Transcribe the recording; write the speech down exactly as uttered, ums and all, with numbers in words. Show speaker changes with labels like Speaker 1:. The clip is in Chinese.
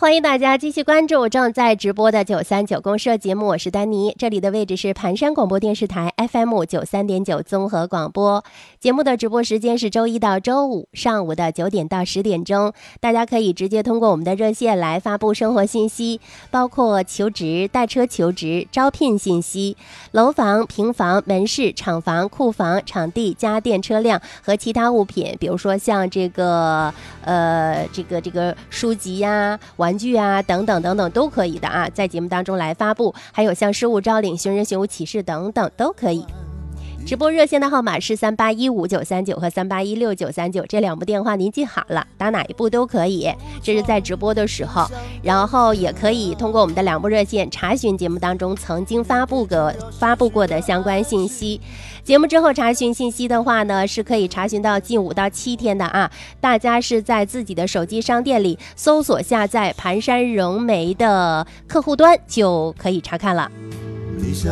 Speaker 1: 欢迎大家继续关注正在直播的九三九公社节目，我是丹妮，这里的位置是盘山广播电视台 F M 九三点九综合广播。节目的直播时间是周一到周五上午的九点到十点钟，大家可以直接通过我们的热线来发布生活信息，包括求职、带车求职、招聘信息、楼房、平房、门市、厂房、库房、场地、家电、车辆和其他物品，比如说像这个呃这个这个书籍呀、玩具啊等等等等都可以的啊，在节目当中来发布，还有像失物招领、寻人寻物启事等等都可以。直播热线的号码是三八一五九三九和三八一六九三九，这两部电话您记好了，打哪一部都可以，这是在直播的时候。然后也可以通过我们的两部热线查询节目当中曾经发布过发布过的相关信息。节目之后查询信息的话呢，是可以查询到近五到七天的啊。大家是在自己的手机商店里搜索下载盘山融媒的客户端就可以查看了。
Speaker 2: 你想